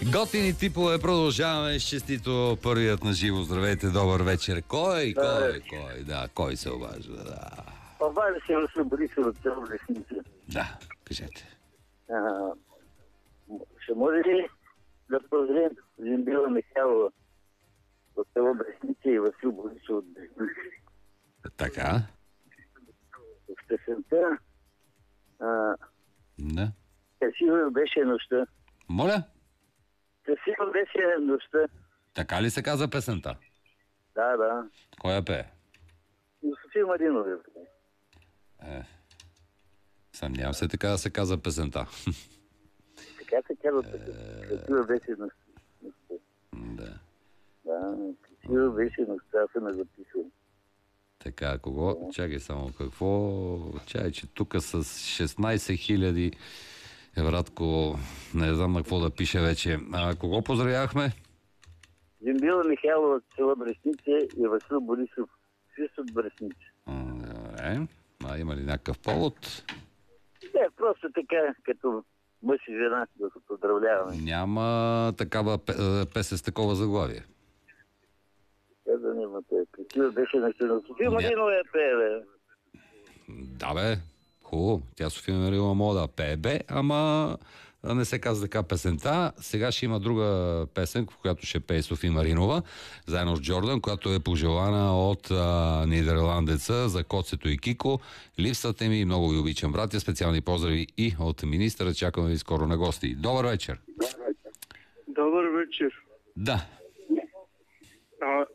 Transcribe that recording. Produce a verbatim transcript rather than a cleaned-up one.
Готини типове, продължаваме с честито първият на живо. Здравейте, добър вечер. Кой, кой, кой, да, кой се обажда, да. Обажда се Васил Борисов от село Брестница. Да, кажете. А, ще може ли да поздравим Зимбила Михайлова от село Брестница и Васил Борисов от Брестница? Така. В песента а, Да. красива беше нощта. Моля? Красива беше нощта. Така ли се каза песента? Да, да. Кой я пее? София Маринова. Е, съмнявам се така да се каза песента. Така се казва песента. Красива беше нощта. Да. Да, красива беше нощта. Аз съм я записал. Така, кого? Чакай само, какво? Чакай, че тук с шестнайсет хиляди братко, не знам на какво да пише вече. А кого поздравяхме? Зимбила Михайлова от село Брестница и Васил Борисов също от Брестница. Добре. А има ли някакъв повод? Не, просто така, като мъж и жена, да се поздравляваме. Няма такава песен с такова заглавие. Как да нямате? Красива беше на София София Маринова я пее, бе. Да, бе. Хубаво. Тя София Маринова мога да пее, бе, ама не се казва така песента. Сега ще има друга песен, в която ще пее София Маринова, заедно с Джордан, която е пожелана от а, нидерландеца за Коцето и Кико. Липсвате ми, много ви обичам, братя. Специални поздрави и от министъра. Чакаме ви скоро на гости. Добър вечер. Добър вечер. Да. А,